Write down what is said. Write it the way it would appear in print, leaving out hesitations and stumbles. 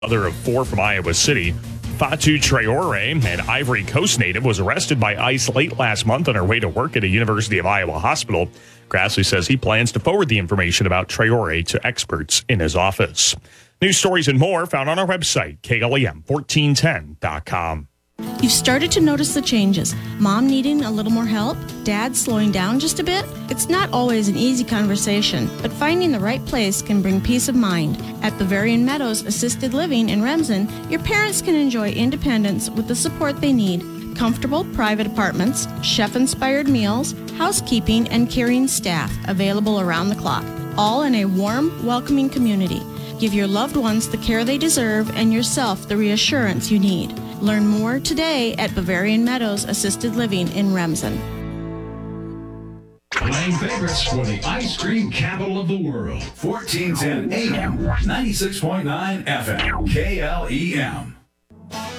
Mother of four from Iowa City, Fatu Traore, an Ivory Coast native, was arrested by ICE late last month on her way to work at a University of Iowa hospital. Grassley says he plans to forward the information about Traore to experts in his office. News stories and more found on our website, KLEM1410.com. You've started to notice the changes. Mom needing a little more help? Dad slowing down just a bit? It's not always an easy conversation, but finding the right place can bring peace of mind. At Bavarian Meadows Assisted Living in Remsen, your parents can enjoy independence with the support they need. Comfortable private apartments, chef-inspired meals, housekeeping, and caring staff available around the clock. All in a warm, welcoming community. Give your loved ones the care they deserve and yourself the reassurance you need. Learn more today at Bavarian Meadows Assisted Living in Remsen. Playing favorites for the ice cream capital of the world. 1410 AM, 96.9 FM, KLEM.